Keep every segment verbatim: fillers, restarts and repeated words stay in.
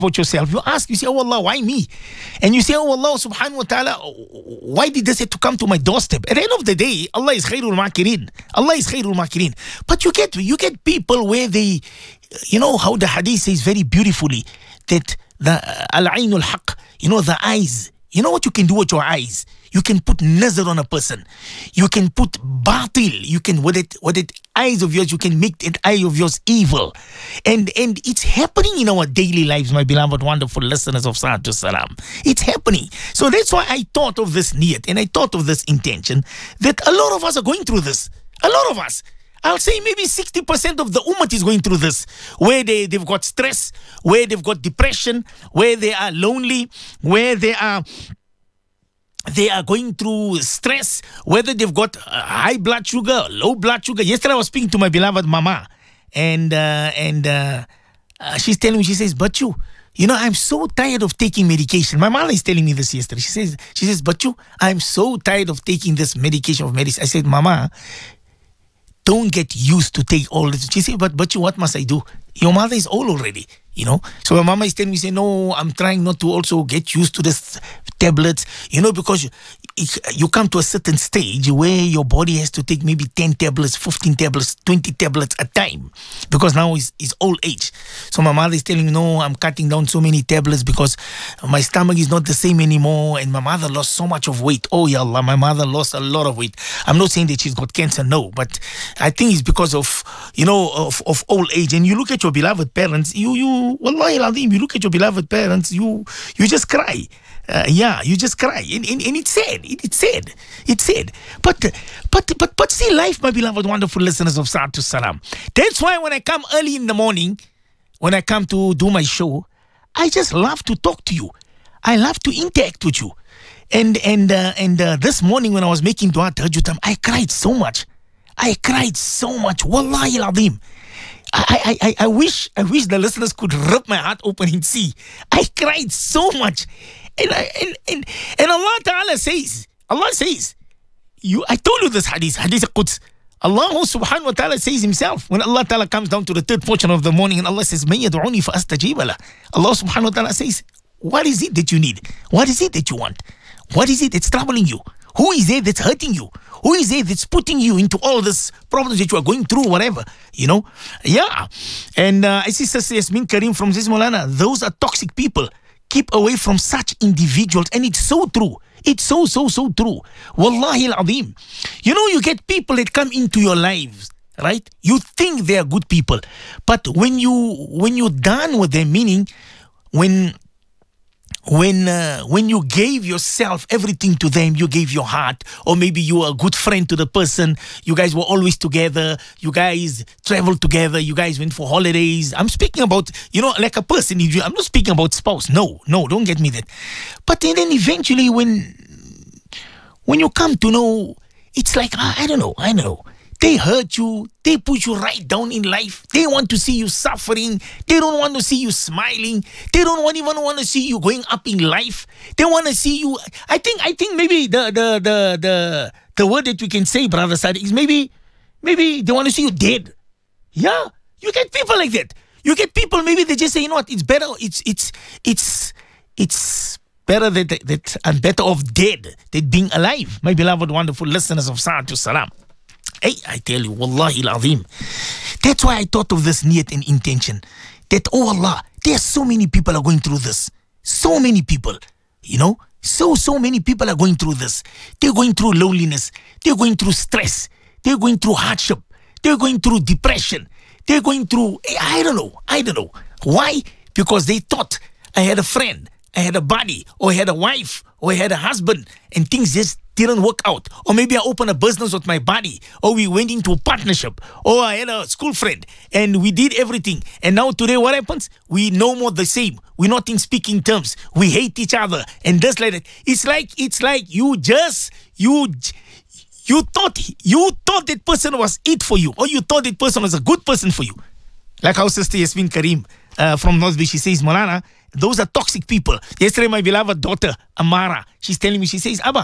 about yourself. You ask, you say, oh Allah, why me? And you say, oh Allah subhanahu wa ta'ala, why did this have to come to my doorstep? At the end of the day, Allah is khairul makirin. Allah is khairul makirin. But you get, you get people where they, you know how the hadith says very beautifully that the al-aynul haq, you know, the eyes, you know what you can do with your eyes? You can put nazar on a person. You can put batil. You can, with it, with it, eyes of yours, you can make that eye of yours evil. And and it's happening in our daily lives, my beloved, wonderful listeners of Salatu Salam. It's happening. So that's why I thought of this niyat and I thought of this intention that a lot of us are going through this. A lot of us. I'll say maybe sixty percent of the ummah is going through this, where they, they've got stress, where they've got depression, where they are lonely, where they are they are going through stress, whether they've got high blood sugar, low blood sugar. Yesterday I was speaking to my beloved mama, and uh, and uh, uh, she's telling me, she says, but you, you know, I'm so tired of taking medication. My mother is telling me this yesterday. She says, she says, but you, I'm so tired of taking this medication of medicine. I said, Mama, don't get used to take all this. She said, but but you, what must I do? Your mother is old already, you know. So my mama is telling me, say, no, I'm trying not to also get used to this tablets, you know, because you, you come to a certain stage where your body has to take maybe ten tablets, fifteen tablets, twenty tablets a time, because now it's, it's old age. So my mother is telling me, no, I'm cutting down so many tablets because my stomach is not the same anymore, and my mother lost so much of weight. Oh, ya Allah, my mother lost a lot of weight. I'm not saying that she's got cancer, no, but I think it's because of, you know, of, of old age. And you look at your beloved parents, you, you, wallahi al-azim, you look at your beloved parents, you, you just cry. Uh, yeah, you just cry, and, and, and it's sad. It, it's sad. It's sad. But but but but see, life, my beloved, wonderful listeners of Salatu Salam. That's why when I come early in the morning, when I come to do my show, I just love to talk to you. I love to interact with you. And and uh, and uh, this morning when I was making dua tahajjud time, I cried so much. I cried so much. Wallahi al-azim. I, I, I, I wish I wish the listeners could rip my heart open and see. I cried so much. And, I, and, and, and Allah Ta'ala says, Allah says, you, I told you this hadith, hadith al-Quds. Allah subhanahu wa ta'ala says himself, when Allah Ta'ala comes down to the third portion of the morning and Allah says, مَن يَدْعُونِي فَأَسْتَجِيبَ لَهُ. Allah subhanahu wa ta'ala says, what is it that you need? What is it that you want? What is it that's troubling you? Who is it that's hurting you? Who is it that's putting you into all this problems that you are going through, whatever, you know? Yeah. And uh, I see Sister Yasmin Karim from Ziz Molana. Those are toxic people. Keep away from such individuals. And it's so true. It's so, so, so true. Wallahi al-azim. You know, you get people that come into your lives, right? You think they are good people. But when, you, when you're done with them, meaning when... When uh, when you gave yourself everything to them, you gave your heart, or maybe you were a good friend to the person, you guys were always together, you guys traveled together, you guys went for holidays. I'm speaking about, you know, like a person. I'm not speaking about spouse. No, no, don't get me that. But then eventually when, when you come to know, it's like, I don't know, I don't know. They hurt you. They put you right down in life. They want to see you suffering. They don't want to see you smiling. They don't want, even want to see you going up in life. They want to see you. I think. I think maybe the the the the the word that we can say, brother Sadiq, is maybe maybe they want to see you dead. Yeah, you get people like that. You get people. Maybe they just say, you know what? It's better. It's it's it's it's. better that that I'm better off dead than being alive. My beloved, wonderful listeners of Salatu Salam. Hey, I tell you, wallahi al-azim. That's why I thought of this niyat and intention. That, oh Allah, there are so many people are going through this. So many people, you know. So, so many people are going through this. They're going through loneliness. They're going through stress. They're going through hardship. They're going through depression. They're going through, I don't know, I don't know. Why? Because they thought I had a friend, I had a buddy, or I had a wife, or I had a husband, and things just didn't work out. Or maybe I opened a business with my buddy, or we went into a partnership, or I had a school friend, and we did everything. And now today what happens? We no more the same. We're not in speaking terms. We hate each other, and just like that. It's like, it's like you just, you... You thought you thought that person was it for you, or you thought that person was a good person for you. Like our sister Yasmin Karim uh, from North Bay, she says, Molana, those are toxic people. Yesterday, my beloved daughter, Amara, she's telling me, she says, Abba,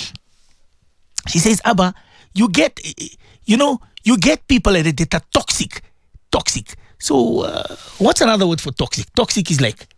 she says, Abba, you get, you know, you get people that are toxic, toxic. So uh, what's another word for toxic? Toxic is like,